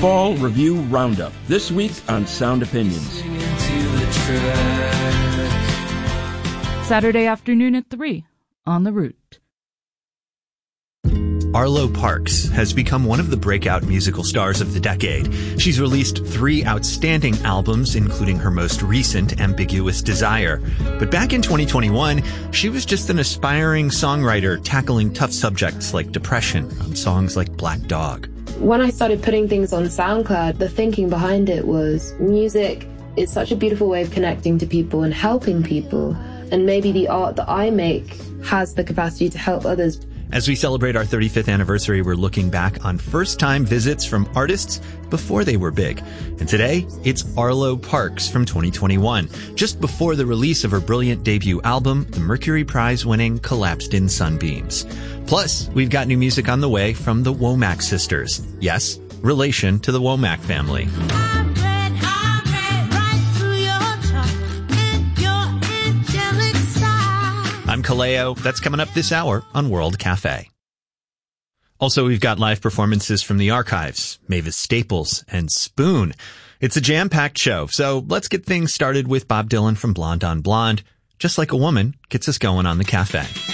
Fall Review Roundup, this week on Sound Opinions. Saturday afternoon at 3 on The Root. Arlo Parks has become one of the breakout musical stars of the decade. She's released 3 outstanding albums, including her most recent, Ambiguous Desire. But back in 2021, she was just an aspiring songwriter tackling tough subjects like depression on songs like Black Dog. When I started putting things on SoundCloud, the thinking behind it was music is such a beautiful way of connecting to people and helping people. And maybe the art that I make has the capacity to help others. As we celebrate our 35th anniversary, we're looking back on first-time visits from artists before they were big. And today, it's Arlo Parks from 2021, just before the release of her brilliant debut album, the Mercury Prize-winning Collapsed in Sunbeams. Plus, we've got new music on the way from the Womack sisters. Yes, relation to the Womack family. I'm Kaleo. That's coming up this hour on World Cafe. Also, we've got live performances from the archives, Mavis Staples, and Spoon. It's a jam-packed show, so let's get things started with Bob Dylan from Blonde on Blonde. Just Like a Woman gets us going on the cafe.